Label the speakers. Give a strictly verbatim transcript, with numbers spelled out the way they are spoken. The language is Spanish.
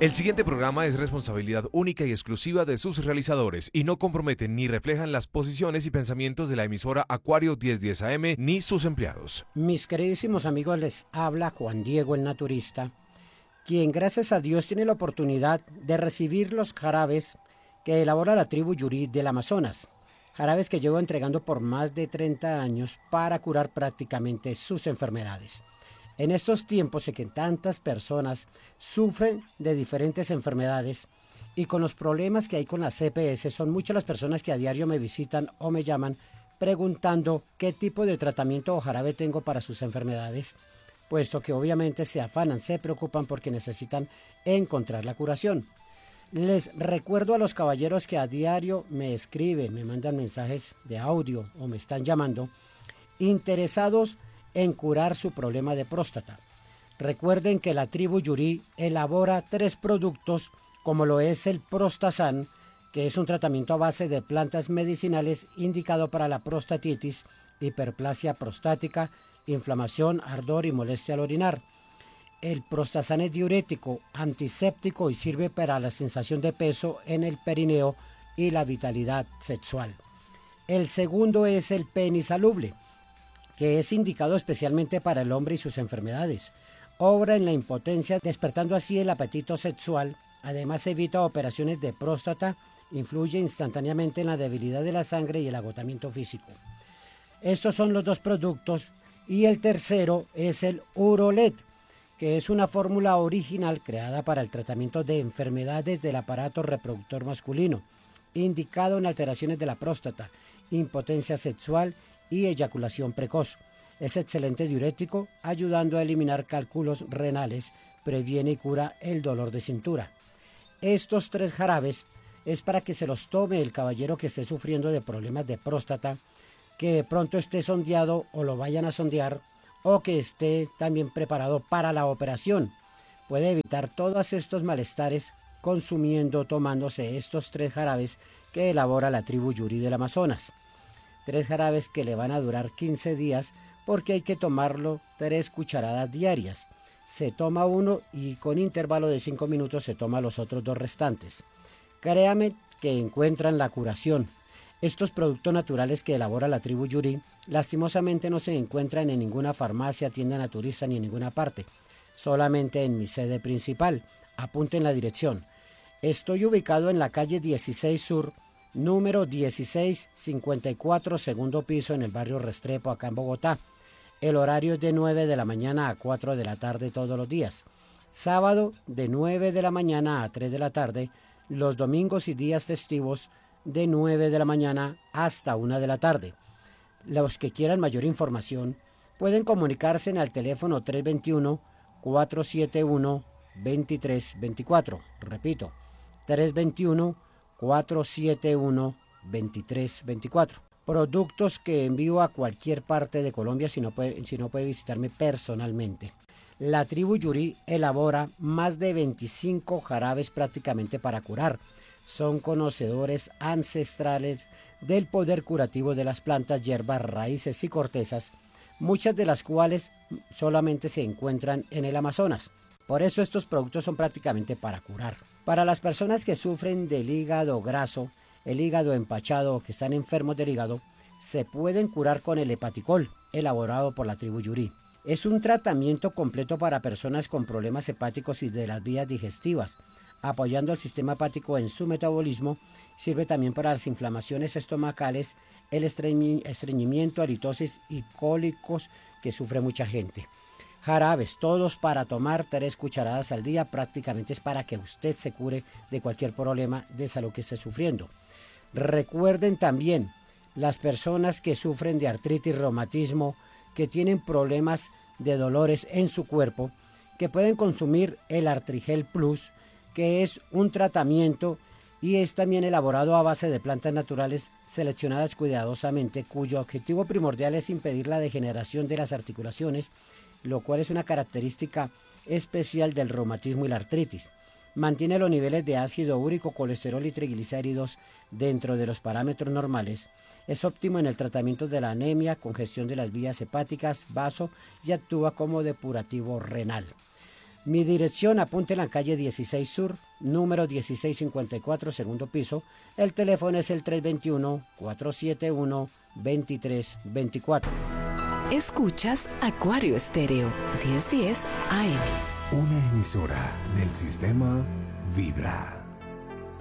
Speaker 1: El siguiente programa es responsabilidad única y exclusiva de sus realizadores y no comprometen ni reflejan las posiciones y pensamientos de la emisora Acuario mil diez A M ni sus empleados.
Speaker 2: Mis queridísimos amigos, les habla Juan Diego el Naturista, quien gracias a Dios tiene la oportunidad de recibir los jarabes que elabora la tribu Yuri del Amazonas. Jarabes que llevo entregando por más de treinta años para curar prácticamente sus enfermedades. En estos tiempos en que tantas personas sufren de diferentes enfermedades y con los problemas que hay con la C P S, son muchas las personas que a diario me visitan o me llaman preguntando qué tipo de tratamiento o jarabe tengo para sus enfermedades, puesto que obviamente se afanan, se preocupan porque necesitan encontrar la curación. Les recuerdo a los caballeros que a diario me escriben, me mandan mensajes de audio o me están llamando, interesados en curar su problema de próstata. Recuerden que la tribu Yuri elabora tres productos, como lo es el Prostasan, que es un tratamiento a base de plantas medicinales indicado para la prostatitis, hiperplasia prostática, inflamación, ardor y molestia al orinar. El Prostasan es diurético, antiséptico y sirve para la sensación de peso en el perineo y la vitalidad sexual. El segundo es el Penisaluble, que es indicado especialmente para el hombre y sus enfermedades. Obra en la impotencia, despertando así el apetito sexual. Además evita operaciones de próstata, influye instantáneamente en la debilidad de la sangre y el agotamiento físico. Estos son los dos productos. Y el tercero es el Urolet, que es una fórmula original creada para el tratamiento de enfermedades del aparato reproductor masculino, indicado en alteraciones de la próstata, impotencia sexual y eyaculación precoz. Es excelente diurético, ayudando a eliminar cálculos renales, previene y cura el dolor de cintura. Estos tres jarabes es para que se los tome el caballero que esté sufriendo de problemas de próstata, que de pronto esté sondeado o lo vayan a sondear, o que esté también preparado para la operación. Puede evitar todos estos malestares consumiendo, tomándose estos tres jarabes que elabora la tribu Yuri del Amazonas. Tres jarabes que le van a durar quince días porque hay que tomarlo tres cucharadas diarias. Se toma uno y con intervalo de cinco minutos se toma los otros dos restantes. Créame que encuentran la curación. Estos productos naturales que elabora la tribu Yuri lastimosamente no se encuentran en ninguna farmacia, tienda naturista ni en ninguna parte. Solamente en mi sede principal. Apunten la dirección. Estoy ubicado en la calle dieciséis Sur, número dieciséis cincuenta y cuatro, segundo piso, en el barrio Restrepo, acá en Bogotá. El horario es de nueve de la mañana a cuatro de la tarde todos los días. Sábado de nueve de la mañana a tres de la tarde. Los domingos y días festivos de nueve de la mañana hasta una de la tarde. Los que quieran mayor información pueden comunicarse en el teléfono tres dos uno, cuatro siete uno, dos tres dos cuatro. Repito, tres dos uno, cuatro siete uno, dos tres dos cuatro. Productos que envío a cualquier parte de Colombia si no puede, si no puede visitarme personalmente. La tribu Yuri elabora más de veinticinco jarabes prácticamente para curar. Son conocedores ancestrales del poder curativo de las plantas, hierbas, raíces y cortezas, muchas de las cuales solamente se encuentran en el Amazonas. Por eso estos productos son prácticamente para curar. Para las personas que sufren del hígado graso, el hígado empachado o que están enfermos del hígado, se pueden curar con el hepaticol, elaborado por la tribu Yuri. Es un tratamiento completo para personas con problemas hepáticos y de las vías digestivas, apoyando al sistema hepático en su metabolismo. Sirve también para las inflamaciones estomacales, el estreñi- estreñimiento, halitosis y cólicos que sufre mucha gente. Jarabes, todos para tomar tres cucharadas al día, prácticamente es para que usted se cure de cualquier problema de salud que esté sufriendo. Recuerden también, las personas que sufren de artritis, reumatismo, que tienen problemas de dolores en su cuerpo, que pueden consumir el Artrigel Plus, que es un tratamiento y es también elaborado a base de plantas naturales seleccionadas cuidadosamente, cuyo objetivo primordial es impedir la degeneración de las articulaciones, lo cual es una característica especial del reumatismo y la artritis. Mantiene los niveles de ácido úrico, colesterol y triglicéridos dentro de los parámetros normales. Es óptimo en el tratamiento de la anemia, congestión de las vías hepáticas, vaso y actúa como depurativo renal. Mi dirección, apunte en la calle dieciséis Sur, número dieciséis cincuenta y cuatro, segundo piso. El teléfono es el tres dos uno, cuatro siete uno, dos tres dos cuatro.
Speaker 3: Escuchas Acuario Estéreo, diez diez A M.
Speaker 4: Una emisora del sistema Vibra.